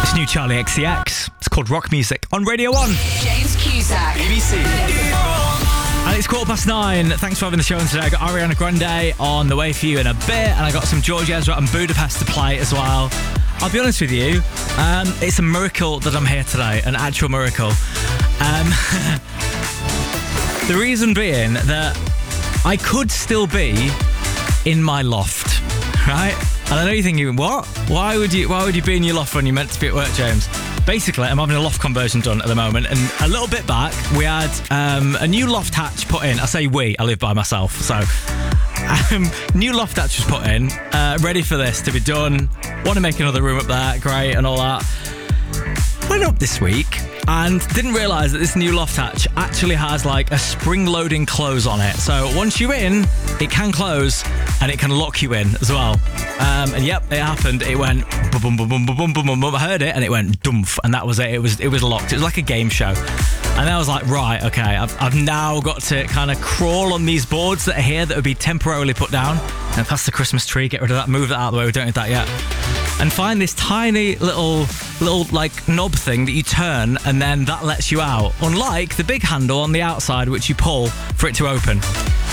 New Charlie XCX. It's called Rock Music on Radio 1. James Cusack, BBC. And it's 9:15. Thanks for having the show on today. I got Ariana Grande on the way for you in a bit, and I got some George Ezra and Budapest to play as well. I'll be honest with you, it's a miracle that I'm here today, an actual miracle. The reason being that I could still be in my loft, right? And I know you're thinking, what? Why would you be in your loft when you're meant to be at work, James? Basically, I'm having a loft conversion done at the moment, and a little bit back, we had a new loft hatch put in. I say we, I live by myself, so new loft hatch was put in, ready for this to be done. Want to make another room up there, great, and all that. Went up this week and didn't realise that this new loft hatch actually has like a spring-loading close on it. So once you're in, it can close and it can lock you in as well. And yep, it happened. It went boom, boom, boom, boom, boom, boom, boom, boom. I heard it and it went dumph, and that was it. It was locked. It was like a game show. And I was like, right, okay, I've now got to kind of crawl on these boards that are here that would be temporarily put down. And past the Christmas tree, get rid of that, move that out of the way. We don't need that yet. And find this tiny little like knob thing that you turn, and then that lets you out. Unlike the big handle on the outside, which you pull for it to open.